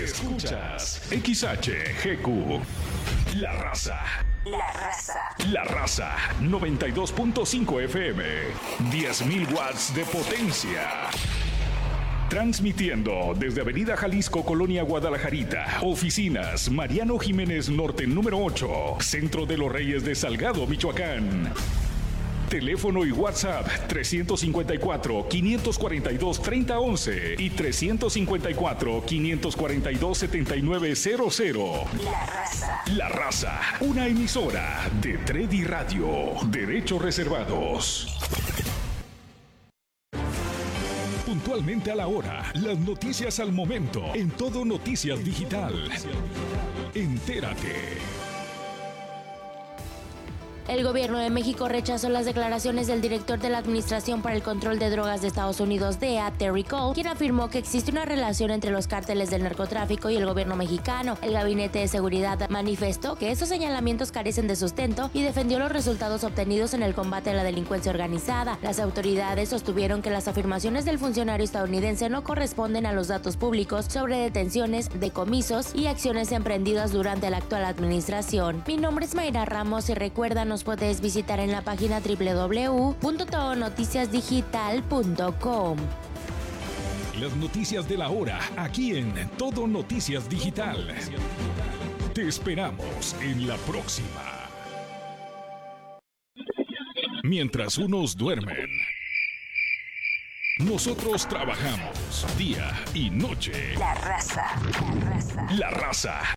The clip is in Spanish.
Escuchas XHGQ. La Raza. La Raza. La Raza 92.5 FM. 10.000 watts de potencia. Transmitiendo desde Avenida Jalisco, Colonia Guadalajarita. Oficinas Mariano Jiménez Norte número 8. Centro de los Reyes de Salgado, Michoacán. Teléfono y WhatsApp 354-542-3011 y 354-542-7900. La Raza. La Raza, una emisora de Tredi Radio. Derechos reservados. Puntualmente a la hora, las noticias al momento, en Todo Noticias Digital. Entérate. El gobierno de México rechazó las declaraciones del director de la Administración para el Control de Drogas de Estados Unidos, DEA, Terry Cole, quien afirmó que existe una relación entre los cárteles del narcotráfico y el gobierno mexicano. El Gabinete de Seguridad manifestó que esos señalamientos carecen de sustento y defendió los resultados obtenidos en el combate a la delincuencia organizada. Las autoridades sostuvieron que las afirmaciones del funcionario estadounidense no corresponden a los datos públicos sobre detenciones, decomisos y acciones emprendidas durante la actual administración. Mi nombre es Mayra Ramos y recuérdanos, puedes visitar en la página www.todonoticiasdigital.com. Las noticias de la hora, aquí en Todo Noticias Digital. Te esperamos en la próxima. Mientras unos duermen, nosotros trabajamos día y noche. La Raza. La Raza. La Raza.